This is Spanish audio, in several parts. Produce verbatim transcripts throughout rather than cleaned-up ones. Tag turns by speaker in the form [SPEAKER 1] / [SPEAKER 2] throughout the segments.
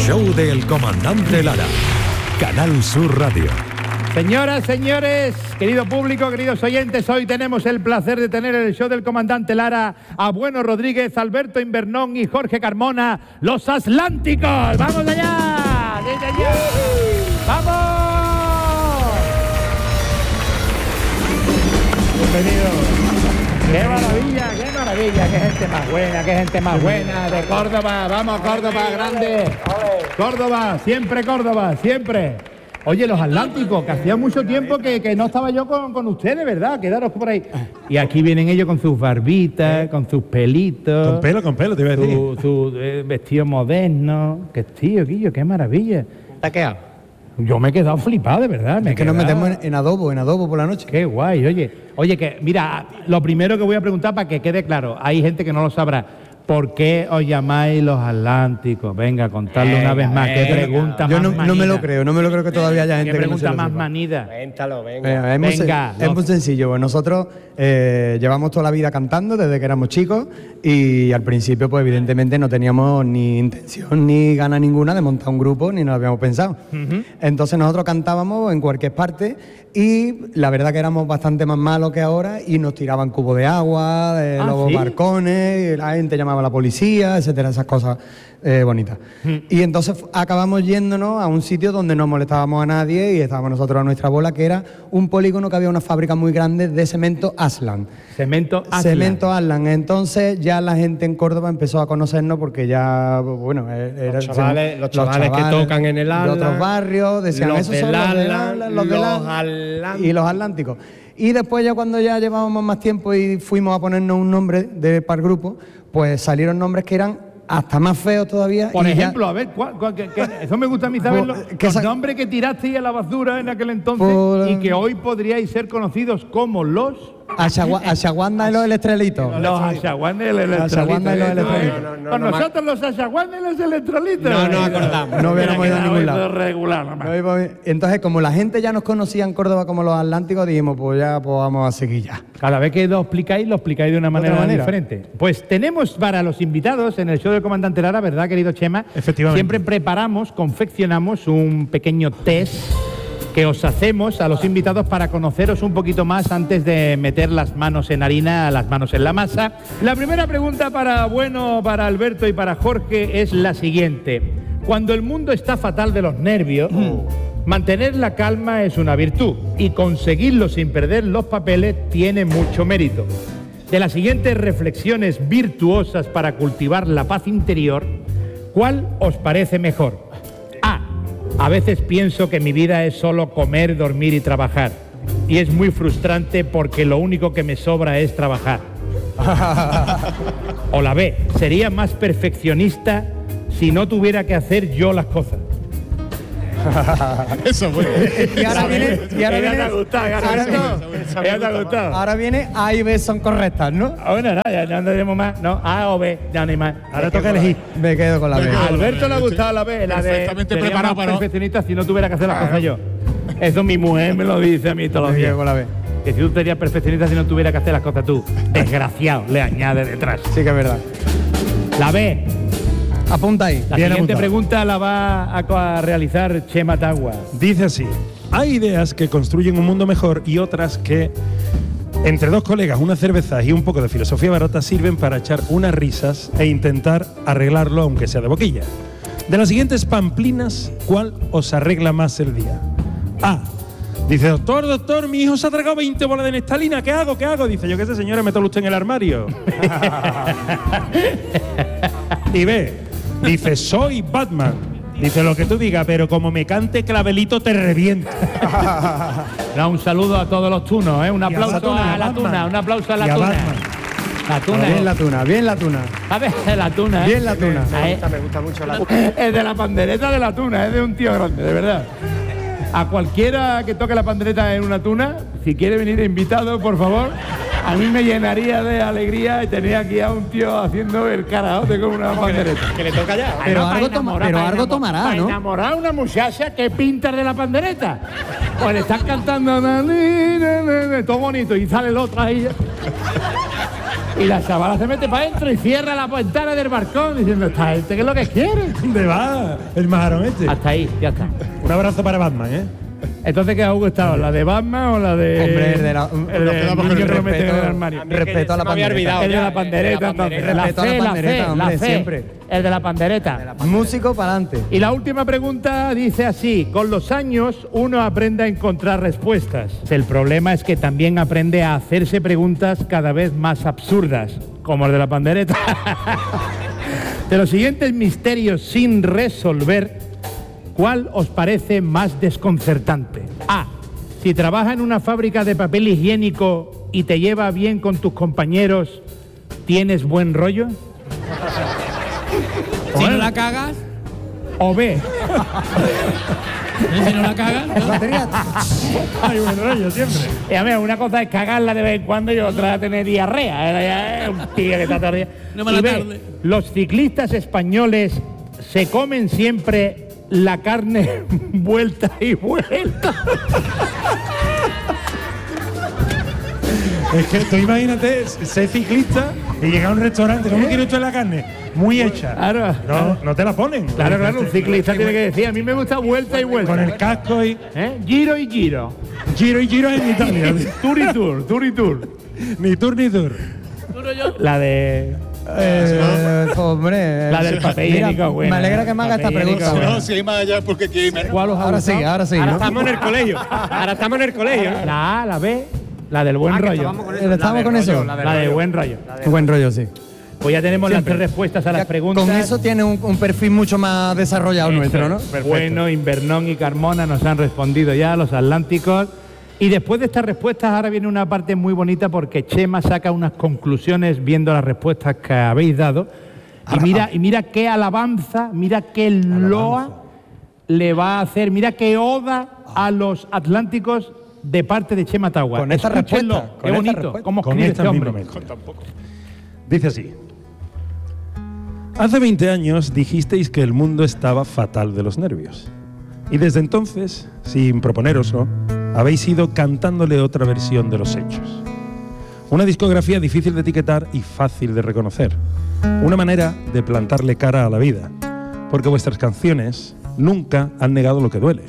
[SPEAKER 1] show del comandante Lara. Canal Sur Radio.
[SPEAKER 2] Señoras, señores, querido público, queridos oyentes, hoy tenemos el placer de tener en el show del comandante Lara a Bueno Rodríguez, Alberto Invernón y Jorge Carmona, los Atlánticos. ¡Vamos allá! ¡Sí, señor! ¡Vamos! Bienvenidos. ¡Qué maravilla, qué maravilla! ¡Qué gente más buena, qué gente más buena! De Córdoba, vamos Córdoba, grande. Córdoba, siempre Córdoba, siempre. Oye, los Atlánticos, que hacía mucho tiempo que, que no estaba yo con, con ustedes, ¿verdad? Quedaros por ahí. Y aquí vienen ellos con sus barbitas, con sus pelitos.
[SPEAKER 3] Con pelo, con pelo, te iba a decir.
[SPEAKER 2] Su, su eh, vestido moderno. Qué tío, Quillo, qué maravilla.
[SPEAKER 4] ¿Te has quedado?
[SPEAKER 2] Yo me he quedado flipado, de verdad. Me
[SPEAKER 4] es que
[SPEAKER 2] quedado...
[SPEAKER 4] nos metemos en, en adobo, en adobo por la noche.
[SPEAKER 2] Qué guay, oye. Oye, que mira, lo primero que voy a preguntar para que quede claro, hay gente que no lo sabrá. ¿Por qué os llamáis los Atlánticos? Venga, contadlo una vez más. ¿Qué pregunta
[SPEAKER 4] Yo
[SPEAKER 2] más
[SPEAKER 4] no,
[SPEAKER 2] manida?
[SPEAKER 4] no me lo creo, no me lo creo que todavía haya gente
[SPEAKER 2] ¿Qué
[SPEAKER 4] que no se
[SPEAKER 2] pregunta
[SPEAKER 4] lo
[SPEAKER 2] más
[SPEAKER 4] sepa.
[SPEAKER 2] manida?
[SPEAKER 5] Cuéntalo, venga.
[SPEAKER 4] Venga, es, muy,
[SPEAKER 2] Venga,
[SPEAKER 4] es
[SPEAKER 2] los-
[SPEAKER 4] muy sencillo. Pues nosotros eh, llevamos toda la vida cantando desde que éramos chicos y al principio, pues evidentemente no teníamos ni intención ni gana ninguna de montar un grupo, ni nos lo habíamos pensado.
[SPEAKER 2] Ujú.
[SPEAKER 4] Entonces nosotros cantábamos en cualquier parte y la verdad que éramos bastante más malos que ahora y nos tiraban cubos de agua, de
[SPEAKER 2] ¿Ah,
[SPEAKER 4] los
[SPEAKER 2] sí?
[SPEAKER 4] barcones, y la gente llamaba a la policía, etcétera, esas cosas eh, bonitas. Y entonces fu- acabamos yéndonos a un sitio donde no molestábamos a nadie y estábamos nosotros a nuestra bola, que era un polígono que había una fábrica muy grande de cemento Aslan.
[SPEAKER 2] Cemento Aslan.
[SPEAKER 4] Cemento Aslan. Entonces ya la gente en Córdoba empezó a conocernos porque ya, bueno, eh, era-
[SPEAKER 5] Los chavales- los chavales que tocan en el
[SPEAKER 4] de
[SPEAKER 5] Aslan,
[SPEAKER 4] otros barrios decían,
[SPEAKER 5] los
[SPEAKER 4] esos son
[SPEAKER 5] del
[SPEAKER 4] los del
[SPEAKER 5] Aslan,
[SPEAKER 4] Aslan, los del
[SPEAKER 5] los
[SPEAKER 4] Aslan",
[SPEAKER 5] Atlánticos.
[SPEAKER 4] y los Atlánticos. Y después ya cuando ya llevábamos más tiempo y fuimos a ponernos un nombre de para el grupo, pues salieron nombres que eran hasta más feos todavía.
[SPEAKER 2] Por
[SPEAKER 4] y ya-
[SPEAKER 2] ejemplo, a ver, ¿cuál, cuál- qué- qué- eso me gusta a mí saberlo.
[SPEAKER 4] Pues, que
[SPEAKER 2] Los
[SPEAKER 4] sa-
[SPEAKER 2] nombres que tirasteis a la basura en aquel entonces
[SPEAKER 4] Por-
[SPEAKER 2] y que hoy podríais ser conocidos como los...
[SPEAKER 4] Ashagua- Ashaguanda y los electrolitos.
[SPEAKER 2] Los Ashaguandes y los electrolitos.
[SPEAKER 4] Ashaguandas y los
[SPEAKER 2] Esto es-
[SPEAKER 4] electrolitos.
[SPEAKER 5] No, no,
[SPEAKER 2] Con
[SPEAKER 5] no, no,
[SPEAKER 2] nosotros los Ashaguandes y los electrolitos.
[SPEAKER 5] No nos acordamos.
[SPEAKER 4] No hubiéramos ido a ningún
[SPEAKER 2] Mira,
[SPEAKER 4] lado.
[SPEAKER 2] regular, nomás.
[SPEAKER 4] No iba- Entonces, como la gente ya nos conocía en Córdoba como los Atlánticos, dijimos, pues ya pues vamos a seguir ya.
[SPEAKER 2] Cada vez que lo explicáis, lo explicáis de una manera,
[SPEAKER 4] manera.
[SPEAKER 2] diferente. Pues tenemos para los invitados en el show del comandante Lara, ¿verdad, querido Chema?
[SPEAKER 3] Efectivamente.
[SPEAKER 2] Siempre preparamos, confeccionamos un pequeño test que os hacemos a los invitados para conoceros un poquito más antes de meter las manos en harina, las manos en la masa. La primera pregunta para Bueno, para Alberto y para Jorge es la siguiente. Cuando el mundo está fatal de los nervios, mantener la calma es una virtud y conseguirlo sin perder los papeles tiene mucho mérito. De las siguientes reflexiones virtuosas para cultivar la paz interior, ¿cuál os parece mejor? A. A veces pienso que mi vida es solo comer, dormir y trabajar. Y es muy frustrante porque lo único que me sobra es trabajar. O la B. Sería más perfeccionista si no tuviera que hacer yo las cosas.
[SPEAKER 3] Eso fue.
[SPEAKER 4] Y ahora viene, y ahora
[SPEAKER 2] Ella
[SPEAKER 4] viene,
[SPEAKER 2] te ha gustado, ella te ha
[SPEAKER 4] ahora-
[SPEAKER 2] gustado. Ella te ha gustado.
[SPEAKER 4] ahora viene A y B son correctas, ¿no?
[SPEAKER 2] Ah, bueno, nada, ya, ya no tenemos más. No, A o B, ya no hay más. Ahora toca elegir.
[SPEAKER 4] Me quedo con la B.
[SPEAKER 2] A Alberto le ha gustado la B, la de
[SPEAKER 3] Perfectamente
[SPEAKER 2] sería
[SPEAKER 3] preparado
[SPEAKER 2] más
[SPEAKER 3] para-
[SPEAKER 2] perfeccionista si no tuviera que hacer las cosas yo. Eso mi mujer me lo dice a mí todos los
[SPEAKER 4] Me
[SPEAKER 2] días.
[SPEAKER 4] quedo con la B.
[SPEAKER 2] Que si tú serías perfeccionista si no tuviera que hacer las cosas tú. Desgraciado, le añade detrás.
[SPEAKER 4] Sí que es verdad.
[SPEAKER 2] La B.
[SPEAKER 4] Apunta ahí.
[SPEAKER 2] La
[SPEAKER 3] Bien
[SPEAKER 2] siguiente
[SPEAKER 3] apuntado.
[SPEAKER 2] pregunta la va a, co- a realizar Chema Tagua.
[SPEAKER 3] Dice así: hay ideas que construyen un mundo mejor y otras que, entre dos colegas, unas cervezas y un poco de filosofía barata, sirven para echar unas risas e intentar arreglarlo, aunque sea de boquilla. De las siguientes pamplinas, ¿cuál os arregla más el día? A. Dice, doctor, doctor, mi hijo se ha tragado veinte bolas de Nestalina, ¿qué hago, qué hago? Dice, yo qué sé, señora, métalo usted en el armario. Y B. Dice, soy Batman. Dice, lo que tú digas, pero como me cante clavelito te reviento.
[SPEAKER 2] No, un saludo a todos los tunos, ¿eh? Un
[SPEAKER 3] Y a
[SPEAKER 2] aplauso
[SPEAKER 3] Batman,
[SPEAKER 2] a la
[SPEAKER 3] Batman.
[SPEAKER 2] tuna, un aplauso a la
[SPEAKER 3] Y a
[SPEAKER 2] tuna.
[SPEAKER 3] Batman.
[SPEAKER 2] La tuna.
[SPEAKER 4] Bien
[SPEAKER 2] ¿eh?
[SPEAKER 4] la tuna, bien la tuna.
[SPEAKER 2] A ver, la tuna, ¿eh?
[SPEAKER 4] Bien la tuna.
[SPEAKER 5] Me
[SPEAKER 2] Ahí.
[SPEAKER 5] gusta, me gusta mucho la...
[SPEAKER 2] Es de la pandereta de la tuna, es de un tío grande, de verdad. A cualquiera que toque la pandereta en una tuna, si quiere venir invitado, por favor, a mí me llenaría de alegría y tener aquí a un tío haciendo el karaoke con una pandereta.
[SPEAKER 5] Que le toca ya.
[SPEAKER 4] Pero
[SPEAKER 2] Ah, no,
[SPEAKER 4] algo
[SPEAKER 2] para
[SPEAKER 4] toma-
[SPEAKER 2] enamorar,
[SPEAKER 4] pero
[SPEAKER 2] para
[SPEAKER 4] algo
[SPEAKER 2] enamo-
[SPEAKER 4] tomará,
[SPEAKER 2] para
[SPEAKER 4] ¿no?
[SPEAKER 2] enamorar a una muchacha que pinta de la pandereta. Pues le están cantando na, ni, na, na, na, todo bonito y sale el otro ahí. Y la chavala se mete para adentro y cierra la ventana del balcón diciendo, ¿esta gente qué es lo que quiere?
[SPEAKER 3] ¿Dónde va el majarón este?
[SPEAKER 2] Hasta ahí, ya está.
[SPEAKER 3] Un abrazo para Batman, ¿eh?
[SPEAKER 2] Entonces, ¿qué ha gustado? ¿La de Batman o la de...?
[SPEAKER 4] Hombre, el de la-
[SPEAKER 2] el
[SPEAKER 4] nos
[SPEAKER 2] de
[SPEAKER 4] quedamos
[SPEAKER 2] niño
[SPEAKER 4] con el
[SPEAKER 2] que lo meten en el
[SPEAKER 4] respeto.
[SPEAKER 2] armario.
[SPEAKER 4] A mí Respeto a la
[SPEAKER 5] se me había
[SPEAKER 4] pandereta.
[SPEAKER 5] olvidado
[SPEAKER 2] El de
[SPEAKER 5] ya,
[SPEAKER 2] la pandereta,
[SPEAKER 5] el de la
[SPEAKER 2] entonces.
[SPEAKER 5] pandereta.
[SPEAKER 2] La
[SPEAKER 4] Respeto a la
[SPEAKER 2] C, la
[SPEAKER 4] pandereta,
[SPEAKER 2] C,
[SPEAKER 4] hombre,
[SPEAKER 2] la C.
[SPEAKER 4] siempre.
[SPEAKER 2] El de la pandereta.
[SPEAKER 4] Músico para adelante.
[SPEAKER 2] Y la última pregunta dice así, con los años uno aprende a encontrar respuestas. El problema es que también aprende a hacerse preguntas cada vez más absurdas, como el de la pandereta. De los siguientes misterios sin resolver, ¿cuál os parece más desconcertante? A. Si trabajas en una fábrica de papel higiénico y te lleva bien con tus compañeros, ¿tienes buen rollo?
[SPEAKER 6] Si no la cagas,
[SPEAKER 2] O B.
[SPEAKER 6] si no la cagas, ¿no?
[SPEAKER 3] Ay, buen rollo, siempre.
[SPEAKER 2] Y a ver, una cosa es cagarla de vez en cuando y otra es tener diarrea. Era ya, eh, un tío que está todo el día.
[SPEAKER 6] No me la
[SPEAKER 2] Y B,
[SPEAKER 6] tarde.
[SPEAKER 2] los ciclistas españoles se comen siempre la carne vuelta y vuelta.
[SPEAKER 3] Es que tú imagínate ser ciclista y llegar a un restaurante. ¿Cómo quiere usted la carne? Muy hecha.
[SPEAKER 2] Claro.
[SPEAKER 3] No, no te la ponen.
[SPEAKER 2] Claro, claro, un ciclista tiene que decir, a mí me gusta vuelta y vuelta.
[SPEAKER 3] Con el casco y
[SPEAKER 2] ¿Eh? Giro y giro.
[SPEAKER 3] giro y giro en Italia.
[SPEAKER 2] Tour y tour, tour y tour.
[SPEAKER 3] Ni tour ni tour.
[SPEAKER 2] La de...
[SPEAKER 4] Eh, hombre.
[SPEAKER 2] La del papel
[SPEAKER 4] Mira,
[SPEAKER 2] higiénico, buena.
[SPEAKER 4] Me alegra que me haga esta
[SPEAKER 2] Papel
[SPEAKER 4] pregunta.
[SPEAKER 2] higiénico,
[SPEAKER 4] bueno.
[SPEAKER 7] Sí, más allá porque aquí me...
[SPEAKER 2] ¿Cuál os ha
[SPEAKER 4] Ahora sí,
[SPEAKER 2] gustado?
[SPEAKER 4] ahora sí.
[SPEAKER 5] Ahora
[SPEAKER 4] ¿no?
[SPEAKER 5] estamos en el colegio. Ahora estamos en el colegio. ¿no?
[SPEAKER 2] La A, la B, la del buen rollo.
[SPEAKER 4] Eh, ¿Estamos con eso?
[SPEAKER 2] La de buen rollo.
[SPEAKER 4] Qué buen rollo, sí.
[SPEAKER 2] Pues ya tenemos las tres respuestas a las
[SPEAKER 4] Ya
[SPEAKER 2] preguntas.
[SPEAKER 4] Con eso tiene un, un perfil mucho más desarrollado nuestro, ¿no?
[SPEAKER 2] Bueno, Invernón y Carmona nos han respondido ya, los atlánticos. Y después de estas respuestas ahora viene una parte muy bonita porque Chema saca unas conclusiones viendo las respuestas que habéis dado. Y mira, y mira qué alabanza, mira qué loa le va a hacer, mira qué oda a los atlánticos de parte de Chema Tagua.
[SPEAKER 4] Con esta
[SPEAKER 2] Escúchenlo,
[SPEAKER 4] respuesta,
[SPEAKER 2] qué
[SPEAKER 4] con esta
[SPEAKER 2] bonito,
[SPEAKER 4] respuesta.
[SPEAKER 2] cómo
[SPEAKER 3] Con
[SPEAKER 2] escribe
[SPEAKER 3] esta
[SPEAKER 2] este
[SPEAKER 3] misma
[SPEAKER 2] hombre.
[SPEAKER 3] mente. Dice así. Hace veinte años dijisteis que el mundo estaba fatal de los nervios. Y desde entonces, sin proponéroslo, habéis ido cantándole otra versión de los hechos. Una discografía difícil de etiquetar y fácil de reconocer. Una manera de plantarle cara a la vida. Porque vuestras canciones nunca han negado lo que duele.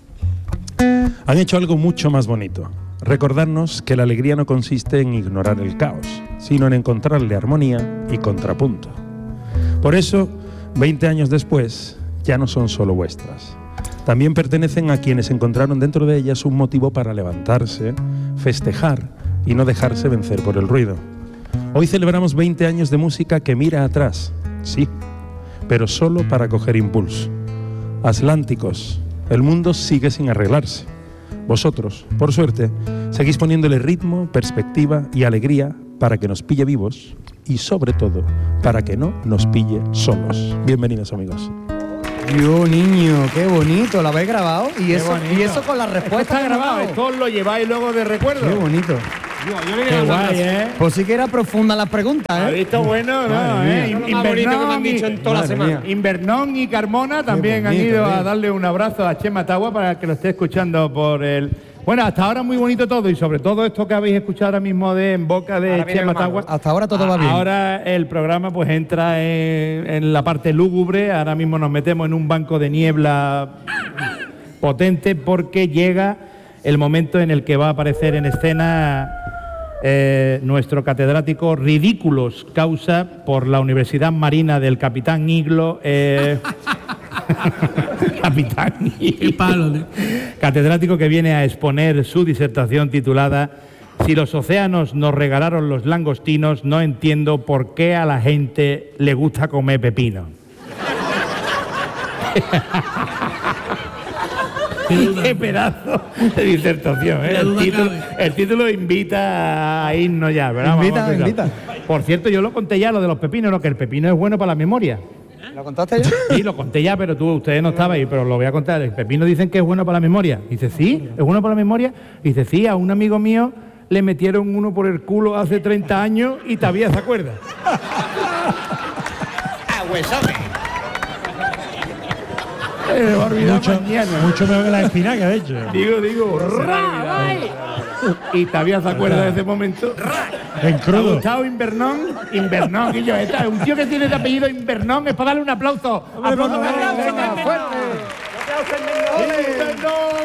[SPEAKER 3] Han hecho algo mucho más bonito. Recordarnos que la alegría no consiste en ignorar el caos, sino en encontrarle armonía y contrapunto. Por eso, veinte años después, ya no son solo vuestras. También pertenecen a quienes encontraron dentro de ellas un motivo para levantarse, festejar y no dejarse vencer por el ruido. Hoy celebramos veinte años de música que mira atrás, sí, pero solo para coger impulso. Atlánticos, el mundo sigue sin arreglarse. Vosotros, por suerte, seguís poniéndole ritmo, perspectiva y alegría para que nos pille vivos y, sobre todo, para que no nos pille solos. Bienvenidos, amigos.
[SPEAKER 4] Dios, niño, qué bonito. ¿Lo habéis grabado? Y eso,
[SPEAKER 2] bonito.
[SPEAKER 4] y eso con la respuesta
[SPEAKER 2] Está
[SPEAKER 4] que nos
[SPEAKER 2] grabado,
[SPEAKER 4] ha dado.
[SPEAKER 2] esto lo lleváis luego de recuerdo.
[SPEAKER 4] Qué bonito.
[SPEAKER 2] Qué guay, ¿eh?
[SPEAKER 4] Pues sí que era profunda las preguntas,
[SPEAKER 2] ¿Has
[SPEAKER 4] ¿eh?
[SPEAKER 2] visto bueno? No, ¿eh?
[SPEAKER 5] Lo más bonito que me han dicho en toda la
[SPEAKER 4] Madre
[SPEAKER 5] semana.
[SPEAKER 4] mía.
[SPEAKER 2] Invernón y Carmona también han
[SPEAKER 4] bonito,
[SPEAKER 2] ido a
[SPEAKER 4] bonito.
[SPEAKER 2] darle un abrazo a Chema Tagua para que lo esté escuchando por el... Bueno, hasta ahora muy bonito todo y sobre todo esto que habéis escuchado ahora mismo de en boca de
[SPEAKER 5] Ahora viene
[SPEAKER 2] Chema
[SPEAKER 5] lo malo.
[SPEAKER 2] Tagua.
[SPEAKER 4] Hasta ahora todo va
[SPEAKER 2] A-
[SPEAKER 4] bien.
[SPEAKER 2] Ahora el programa pues entra en, en la parte lúgubre, ahora mismo nos metemos en un banco de niebla potente porque llega el momento en el que va a aparecer en escena eh, nuestro catedrático Ridículos Causa por la Universidad Marina del Capitán Iglo. eh, Capitán
[SPEAKER 6] Qué
[SPEAKER 2] Iglo.
[SPEAKER 6] palo, tío.
[SPEAKER 2] Catedrático que viene a exponer su disertación titulada Si los océanos nos regalaron los langostinos, no entiendo por qué a la gente le gusta comer pepino. Qué pedazo de disertación, ¿eh?
[SPEAKER 6] La
[SPEAKER 2] El
[SPEAKER 6] duda
[SPEAKER 2] título,
[SPEAKER 6] cabe.
[SPEAKER 2] el título invita a irnos ya, ¿verdad?
[SPEAKER 4] Invita,
[SPEAKER 2] Vamos a
[SPEAKER 4] invita.
[SPEAKER 2] empezar. Por cierto, yo lo conté ya, lo de los pepinos, lo que el pepino es bueno para la memoria.
[SPEAKER 4] ¿Lo contaste ya?
[SPEAKER 2] Sí, lo conté ya, pero tú, ustedes no estabais, pero lo voy a contar. El pepino dicen que es bueno para la memoria. Dice, sí, es bueno para la memoria. Dice, sí, a un amigo mío le metieron uno por el culo hace treinta años y todavía se acuerda. Eh, va a olvidar
[SPEAKER 3] Mucho,
[SPEAKER 2] mañana.
[SPEAKER 3] mucho mejor que la espinaca, de hecho.
[SPEAKER 2] Digo, digo, ra, ay. Y todavía se acuerda de ese momento.
[SPEAKER 3] En crudo.
[SPEAKER 2] Gustavo Invernón, Invernón, que yo, esta, un tío que tiene de apellido Invernón es para darle un aplauso. Aplauso,
[SPEAKER 3] Venga,
[SPEAKER 2] aplauso,
[SPEAKER 3] venga,
[SPEAKER 2] fuerte. Invernón.